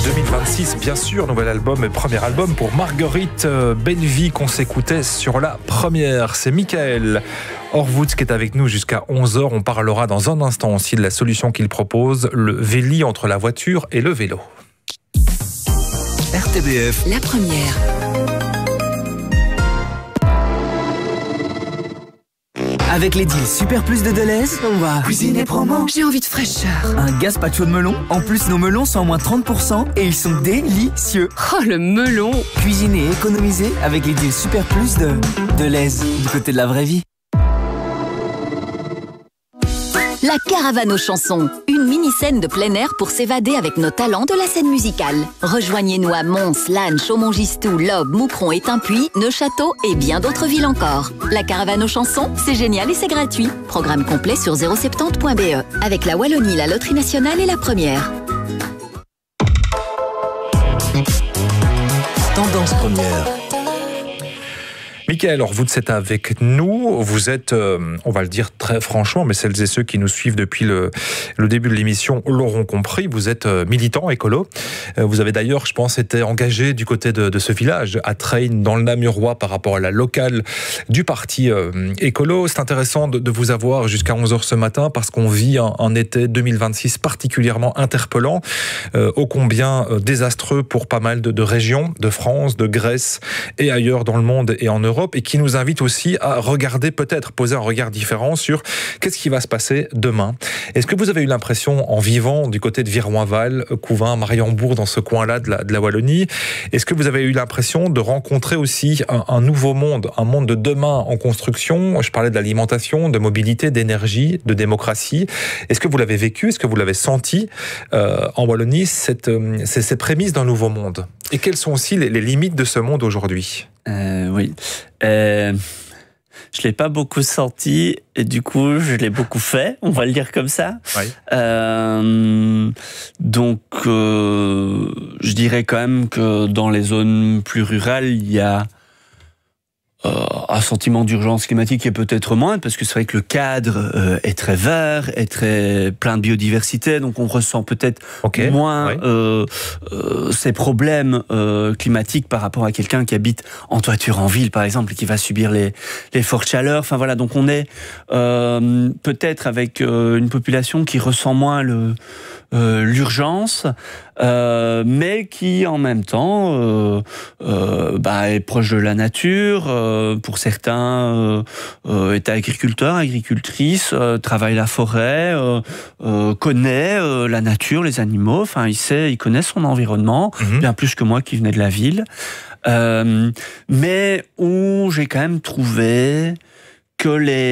2026, bien sûr, nouvel album et premier album pour Marguerite Bellevie qu'on s'écoutait sur la première. C'est Michael Horwoods qui est avec nous jusqu'à 11h. On parlera dans un instant aussi de la solution qu'il propose, le Véli entre la voiture et le vélo. RTBF, la première. Avec les deals Super Plus de Deleuze, on va cuisiner promo. J'ai envie de fraîcheur. Un gazpacho de melon. En plus, nos melons sont à moins 30% et ils sont délicieux. Oh, le melon. Cuisiner et économiser avec les deals Super Plus de Deleuze, du côté de la vraie vie. La caravane aux chansons, une mini-scène de plein air pour s'évader avec nos talents de la scène musicale. Rejoignez-nous à Mons, Lannes, Chaumont-Gistou, Lobbes, Moucron, Étain-Puy, Neuchâteau et bien d'autres villes encore. La caravane aux chansons, c'est génial et c'est gratuit. Programme complet sur 070.be avec la Wallonie, la Loterie Nationale et la Première. Tendance première. Michael Horwoods est avec nous. Vous êtes, on va le dire très franchement, mais celles et ceux qui nous suivent depuis le début de l'émission l'auront compris, vous êtes militant écolo. Vous avez d'ailleurs, je pense, été engagé du côté de ce village, à Treyne, dans le Namurois, par rapport à la locale du parti écolo. C'est intéressant de vous avoir jusqu'à 11h ce matin, parce qu'on vit un été 2026 particulièrement interpellant, ô combien désastreux pour pas mal de régions, de France, de Grèce et ailleurs dans le monde et en Europe, et qui nous invite aussi à regarder, peut-être poser un regard différent sur qu'est-ce qui va se passer demain. Est-ce que vous avez eu l'impression, en vivant du côté de Viroinval, Couvin, Mariembourg, dans ce coin-là de la Wallonie, est-ce que vous avez eu l'impression de rencontrer aussi un nouveau monde, un monde de demain en construction? Je parlais de l'alimentation, de mobilité, d'énergie, de démocratie. Est-ce que vous l'avez vécu? Est-ce que vous l'avez senti en Wallonie, ces prémices d'un nouveau monde? Et quelles sont aussi les limites de ce monde aujourd'hui? Oui. Je l'ai pas beaucoup senti et du coup je l'ai beaucoup fait, on va le dire comme ça. Oui. Donc je dirais quand même que dans les zones plus rurales il y a un sentiment d'urgence climatique qui est peut-être moindre, parce que c'est vrai que le cadre est très vert, est très plein de biodiversité, donc on ressent peut-être moins ces problèmes climatiques par rapport à quelqu'un qui habite en toiture en ville, par exemple, et qui va subir les fortes chaleurs. Enfin voilà, donc on est peut-être avec une population qui ressent moins l'urgence, mais qui en même temps est proche de la nature. Pour certains, est agriculteur, agricultrice, travaille la forêt, connaît la nature, les animaux. Enfin, il connaît son environnement, bien plus que moi qui venais de la ville. Mais où j'ai quand même trouvé que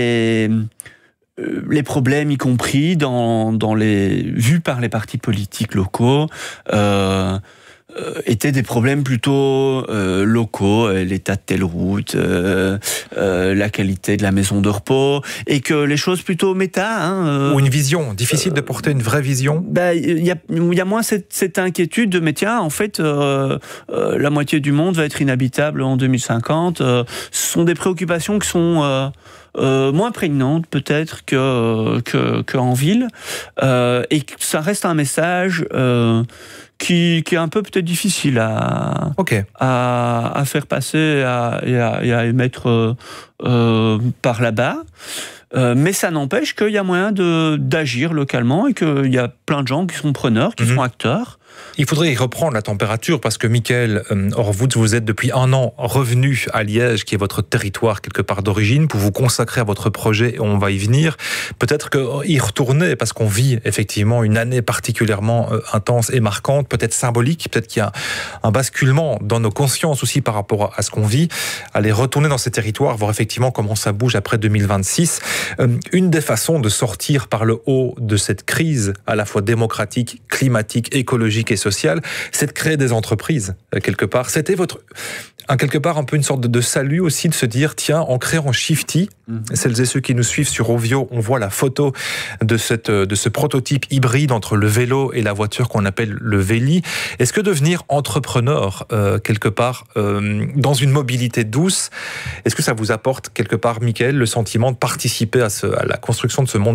les problèmes, y compris vus par les partis politiques locaux, étaient des problèmes plutôt locaux, l'état de telle route, la qualité de la maison de repos, et que les choses plutôt méta. Ou une vision, difficile de porter une vraie vision. Il y a moins cette inquiétude de, mais tiens, en fait, la moitié du monde va être inhabitable en 2050. Ce sont des préoccupations qui sont moins prégnantes peut-être qu'en ville, et ça reste un message qui est un peu peut-être difficile à faire passer et à émettre par là-bas. Mais ça n'empêche qu'il y a moyen d'agir localement et qu'il y a plein de gens qui sont preneurs, qui sont acteurs. Il faudrait y reprendre la température, parce que Michael Horwoods, vous êtes depuis 1 an revenu à Liège, qui est votre territoire quelque part d'origine, pour vous consacrer à votre projet, et on va y venir. Peut-être qu'y retourner, parce qu'on vit effectivement une année particulièrement intense et marquante, peut-être symbolique, peut-être qu'il y a un basculement dans nos consciences aussi par rapport à ce qu'on vit. Aller retourner dans ces territoires, voir effectivement comment ça bouge après 2026. Une des façons de sortir par le haut de cette crise, à la fois démocratique, climatique, écologique et sociale, c'est de créer des entreprises, quelque part. C'était quelque part un peu une sorte de salut aussi, de se dire, tiens, en créant Shifty, celles et ceux qui nous suivent sur Ovio, on voit la photo de ce prototype hybride entre le vélo et la voiture qu'on appelle le Véli. Est-ce que devenir entrepreneur, quelque part, dans une mobilité douce, est-ce que ça vous apporte, quelque part, Michael, le sentiment de participer à la construction de ce monde de demain ?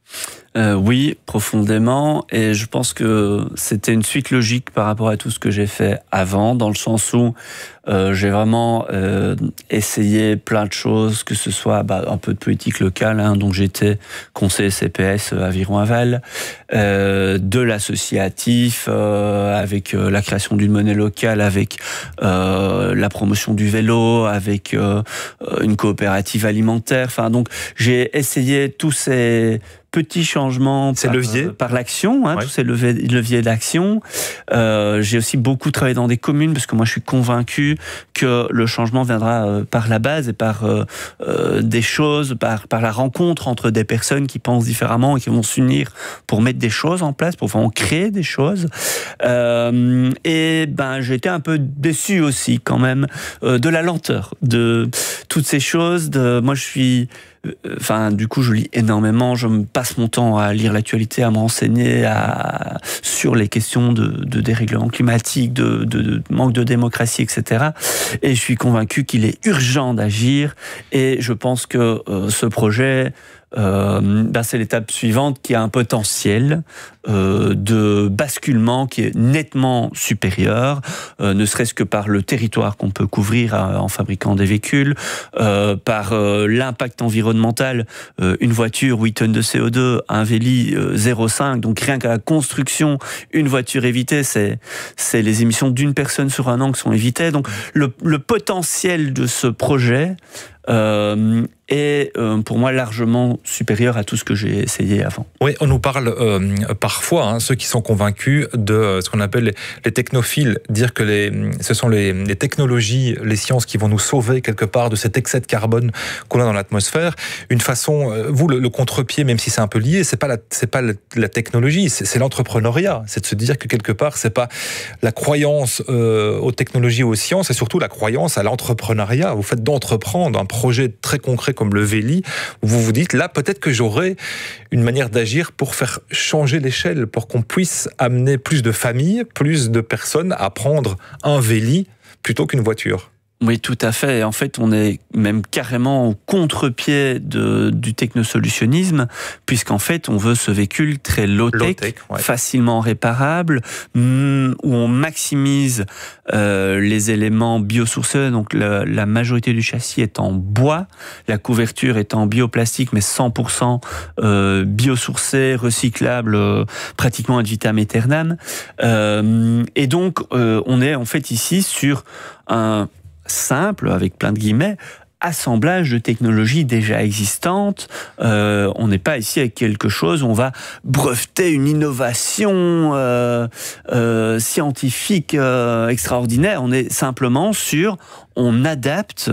Oui, profondément, et je pense que c'était une suite logique par rapport à tout ce que j'ai fait avant, dans le sens où j'ai vraiment essayé plein de choses, que ce soit un peu de politique locale, donc j'étais conseiller CPS à Viron-Aval, de l'associatif, avec la création d'une monnaie locale, avec la promotion du vélo, avec une coopérative alimentaire, donc j'ai essayé tous ces petits changements par l'action, ouais. Tous ces leviers d'action. J'ai aussi beaucoup travaillé dans des communes parce que moi je suis convaincu que le changement viendra par la base et par des choses, par la rencontre entre des personnes qui pensent différemment et qui vont s'unir pour mettre des choses en place, pour vraiment créer des choses. Et j'ai été un peu déçu aussi quand même de la lenteur de toutes ces choses. Moi je suis... du coup, je lis énormément, je me passe mon temps à lire l'actualité, à me renseigner sur les questions de dérèglement climatique, de manque de démocratie, etc. Et je suis convaincu qu'il est urgent d'agir. Et je pense que ce projet... c'est l'étape suivante qui a un potentiel de basculement qui est nettement supérieur, ne serait-ce que par le territoire qu'on peut couvrir en fabriquant des véhicules, par l'impact environnemental, une voiture 8 tonnes de CO2, un Véli 0,5, donc rien qu'à la construction, une voiture évitée, c'est les émissions d'une personne sur un an qui sont évitées. Donc le potentiel de ce projet est pour moi largement supérieur à tout ce que j'ai essayé avant. Oui, on nous parle parfois, ceux qui sont convaincus de ce qu'on appelle les technophiles, dire que ce sont les technologies, les sciences qui vont nous sauver quelque part de cet excès de carbone qu'on a dans l'atmosphère. Une façon, vous, le contre-pied, même si c'est un peu lié, c'est pas la technologie, c'est l'entrepreneuriat. C'est de se dire que quelque part, c'est pas la croyance aux technologies, aux sciences, c'est surtout la croyance à l'entrepreneuriat. Vous faites d'entreprendre un projet très concret comme le Véli, où vous vous dites, là, peut-être que j'aurai une manière d'agir pour faire changer l'échelle, pour qu'on puisse amener plus de familles, plus de personnes à prendre un Véli plutôt qu'une voiture. Oui, tout à fait. En fait, on est même carrément au contre-pied du technosolutionnisme, puisqu'en fait, on veut ce véhicule très low-tech, ouais. Facilement réparable, où on maximise les éléments biosourcés. Donc, la majorité du châssis est en bois, la couverture est en bioplastique, mais 100% biosourcé, recyclable, pratiquement ad vitam aeternam. Et donc, on est en fait ici sur un simple, avec plein de guillemets, assemblage de technologies déjà existantes. On n'est pas ici avec quelque chose où on va breveter une innovation scientifique extraordinaire. On est simplement on adapte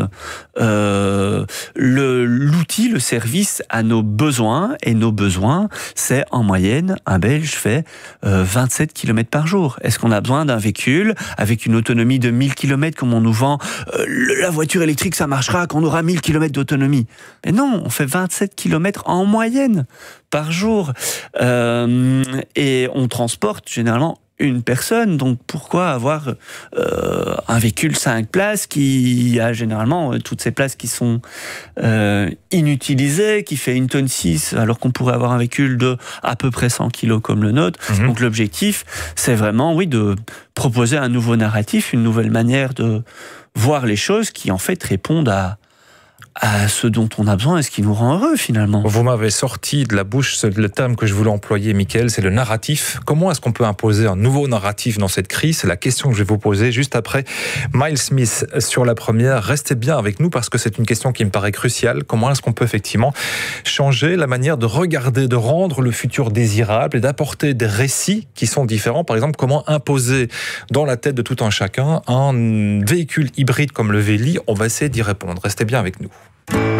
l'outil, le service à nos besoins, et nos besoins, c'est en moyenne, un Belge fait 27 km par jour. Est-ce qu'on a besoin d'un véhicule avec une autonomie de 1000 km comme on nous vend la voiture électrique, ça marchera quand on aura 1000 km d'autonomie? Mais non, on fait 27 km en moyenne par jour. Et on transporte généralement une personne, donc pourquoi avoir un véhicule 5 places qui a généralement toutes ces places qui sont inutilisées, qui fait 1,6 tonne alors qu'on pourrait avoir un véhicule de à peu près 100 kg comme le nôtre. Donc l'objectif, c'est vraiment de proposer un nouveau narratif, une nouvelle manière de voir les choses qui en fait répondent à ce dont on a besoin et ce qui nous rend heureux finalement. Vous m'avez sorti de la bouche le terme que je voulais employer, Mickaël, c'est le narratif. Comment est-ce qu'on peut imposer un nouveau narratif dans cette crise? C'est la question que je vais vous poser juste après Miles Smith sur la première. Restez bien avec nous parce que c'est une question qui me paraît cruciale. Comment est-ce qu'on peut effectivement changer la manière de regarder, de rendre le futur désirable et d'apporter des récits qui sont différents? Par exemple, comment imposer dans la tête de tout un chacun un véhicule hybride comme le Véli? On va essayer d'y répondre. Restez bien avec nous.